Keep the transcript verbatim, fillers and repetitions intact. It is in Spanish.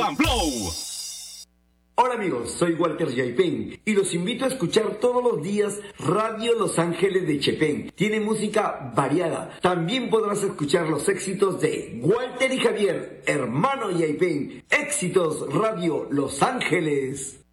Urban Flow. Hola amigos, soy Walter Yaipen y los invito a escuchar todos los días Radio Los Ángeles de Chepén. Tiene música variada. También podrás escuchar los éxitos de Walter y Javier, hermano Yaipen. Éxitos Radio Los Ángeles.